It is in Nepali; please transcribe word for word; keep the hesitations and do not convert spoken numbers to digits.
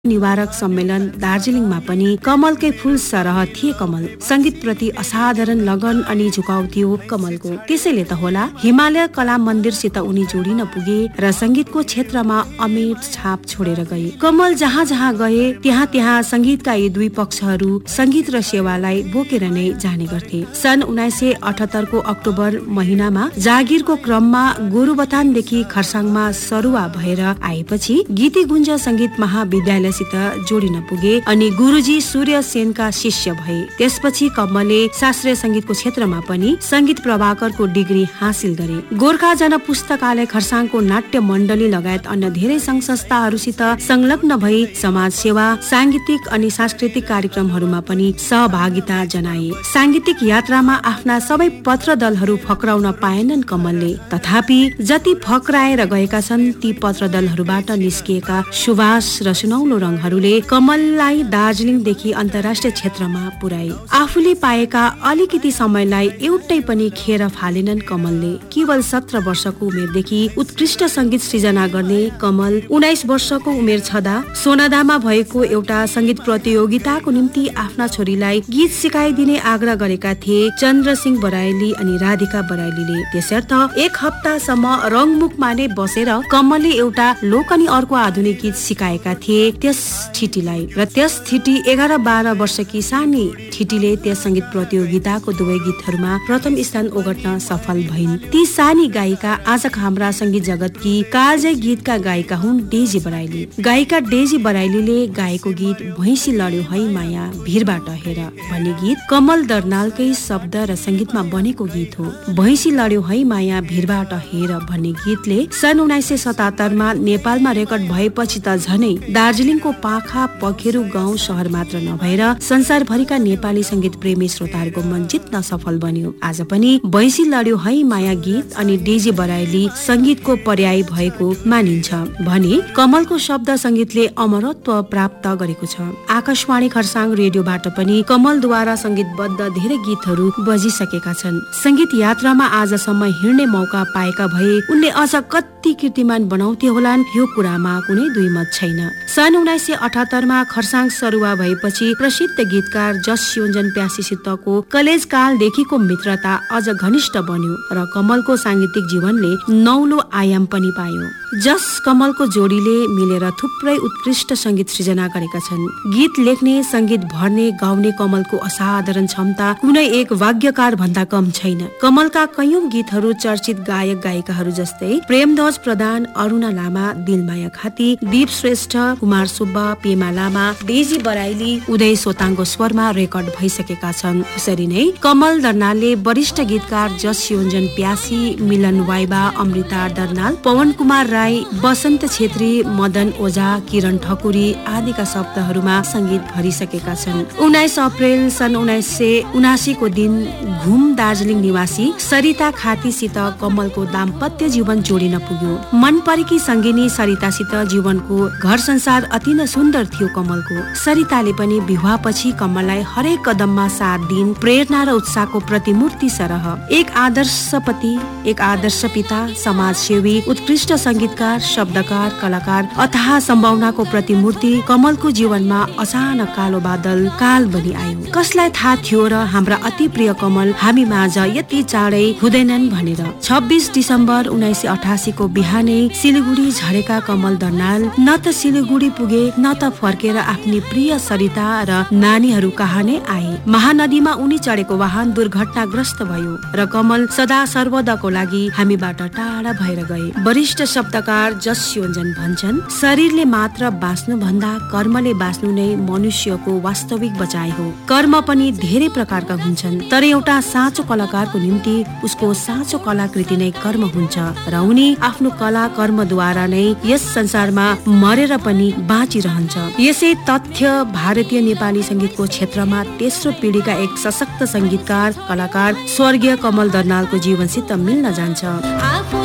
निवारक सम्मेलन दार्जिलिङमा पनि कमलकै फूल सरह थिए। कमल संगीत प्रति असाधारण लगन अनि झुकाउ थियो कमलको। त्यसैले त होला हिमालय कला मन्दिरसित उनी जोडिन पुगे र संगीतको क्षेत्रमा अमेट छाप छोडेर गए। कमल जहाँ जहाँ गए त्यहाँ त्यहाँ संगीतका यी दुई पक्षहरू संगीत र सेवालाई बोकेर नै जाने गर्थे। सन् उन्नाइस सय अठहत्तर को अक्टोबर महिनामा जागिरको क्रममा गोरुबथानदेखि खरसाङमा सरुवा भएर आएपछि गीती गुञ्ज संगीत महाविद्यालय सित जोडिन पुगे अनि गुरुजी सूर्य सेनका शिष्य भए। त्यसपछि कमलले शास्त्रीय संगीतको क्षेत्रमा पनि संगीत प्रभाकरको डिग्री हासिल गरे। गोर्खा जन पुस्तकालय खरसाङको नाट्य मण्डली लगायत अन्य धेरै संघ संस्थाहरूसित संलग्न भई समाज सेवा, सांगीतिक अनि सांस्कृतिक कार्यक्रमहरूमा पनि सहभागिता जनाए। सांगीतिक यात्रामा आफ्ना सबै पत्र दलहरू फक्राउन पाएनन् कमलले। तथापि जति फक्राएर गएका छन् ती पत्र दलहरूबाट निस्किएका सुवास र सुनौलो रङहरूले कमललाई दार्जिलिङदेखि अन्तर्राष्ट्रिय क्षेत्रमा पुर्याए। आफूले पाएका अलिकति समयलाई एउटै पनि खेर फालेनन् कमलले। केवल सत्र वर्षको उमेरदेखि उत्कृष्ट संगीत सृजना गर्ने कमल उन्नाइस वर्षको उमेर छँदा सोनादामा भएको एउटा संगीत प्रतियोगिताको निम्ति आफ्ना छोरीलाई गीत सिकाइदिने आग्रह गरेका थिए चन्द्रसिंह बराइली अनि राधिका बराइलीले। त्यसर्थ एक हप्तासम्म रङमुखमा नै बसेर कमलले एउटा लोक अनि अर्को आधुनिक गीत सिकाएका थिए त्यस ठिटीलाई। र त्यस ठिटी एघार बाह्र वर्षकी सानी ठिटीले त्यस संगीत प्रतियोगिताको दुवै गीतहरूमा प्रथम स्थान ओगट्न सफल भइन्। ती सानी गायिका आजका हाम्रा संगीत जगतकी कालजय गीतका गायिका हुन् डेजी बराइली। गायिका डेजी बराइलीले गाएको गीत भैँसी लड्यो है माया भिरबाट हेर भन्ने गीत कमल दर्नालकै शब्द र संगीतमा बनेको गीत हो। भैँसी लड्यो है माया भिरबाट हेर भन्ने गीतले सन् उन्नाइस सय सतहत्तरमा नेपालमा रेकर्ड भएपछि त झनै दार्जिलिङको पाखा पखेरु गाउँ शहर मात्र नभएर संसारभरिका नेपाली संगीत प्रेमी श्रोताहरूको मन जित्न सफल बन्यो। आज पनि भैँसी लड्यो है माया गीत अनि डेजी बराइली संगीतको पर्याय भएको मानिन्छ भने कमलको शब्द संगीतले अमरत्व प्राप्त गरेको छ। आकाशवाणी खरसाङ रेडियोबाट पनि कमलद्वारा संगीतबद्ध धेरै गीतहरू बजिसकेका छन्। संगीत यात्रामा आजसम्म हिँड्ने मौका पाएका भए उनले अझ कति कीर्तिमान बनाउँथे होलान् यो कुरामा कुनै दुई मत छैन। सन् उन्नाइस सय अठहत्तरमा खरसाङ सरुवा भएपछि प्रसिद्ध गीतकार जस योन्जन प्यासीसितको कलेज कालदेखिको मित्रता अझ घनिष्ठ बन्यो र कमलको सांगीतिक जीवनले नौलो आयाम पनि पायो। जस कमलको जोडीले मिलेर थुप्रै उत्कृष्ट संगीत सृजना गरेका छन्। गीत लेख्ने, संगीत भर्ने, गाउने कमलको असाधारण क्षमता कुनै एक वाग्यकार भन्दा कम छैन। कमलका कैयौं गीतहरू चर्चित गायक गायिकाहरू जस्तै प्रेमध्वज प्रधान, अरुणा लामा, दिलमाया खाती, दीप श्रेष्ठ, कुमार सुब्बा, पेमा लामा, डेजी बराइली, उदय सोताङको स्वरमा रेकर्ड भइसकेका छन्। यसरी नै कमल दर्नालले वरिष्ठ गीतकार जस योन्जन प्यासी, मिलन वाइबा, अमृता दर्नाल, पवन कुमार राई, बसन्त छेत्री, मदन ओझा, किरण ठकुरी आदिका शब्दहरूमा संगीत भरिसकेका छन्। उन्नाइस अप्रेल सन् उन्नाइस सय उनासी को दिन घुम दार्जिलिङ निवासी सरिता खातीसित कमलको दाम्पत्य जीवन जोडिन पुग्यो। मन परेकी संगिनी सरितासित जीवनको घर संसार अति नै सुन्दर थियो कमलको। सरिताले पनि विवाहपछि कमललाई हरेक कदममा साथ दिन, प्रेरणा र उत्साहको प्रतिमूर्ति सरह। एक आदर्श पति, एक आदर्श पिता, समाजसेवी, उत्कृष्ट संगीतकार, शब्दकार, कलाकार, अथाह सम्भावनाको प्रतिमूर्ति कमलको जीवनमा अचानक कालो बादल काल बनी आयो। कसलाई थाहा थियो र हाम्रा अति प्रिय कमल हामी माझ यति चाँडै हुँदैनन् भनेर। छब्बीस डिसेम्बर उन्नाइस सय अठासी को बिहानै सिलगढी झरेका कमल दर्नाल न त सिलगढी पुगे न त फर्केर आफ्नी प्रिय सरिता र नानीहरू कहाँ नै आए। महानदीमा उनी चढेको वाहन दुर्घटनाग्रस्त भयो र कमल सदा सर्वदाको लागि हामीबाट टाढा भएर गए। वरिष्ठ शब्दकार जस योन्जन भन्छन्, शरीरले मात्र बाँच्नु भन्दा कर्मले बाँच्नु नै मनुष्यको वास्तविक बचाइ हो। कर्म पनि धेरै प्रकारका हुन्छन् तर एउटा साँचो कलाकारको निम्ति उसको साँचो कलाकृति नै कर्म हुन्छ र उनी आफ्नो कला कर्मद्वारा नै यस संसारमा मरेर पनि बाँचिरहन्छ। यसै तथ्य भारतीय नेपाली संगीतको क्षेत्रमा तेस्रो पिढीका एक सशक्त संगीतकार, कलाकार स्वर्गीय कमल दर्नालको जीवनसित मिल्न जान्छ।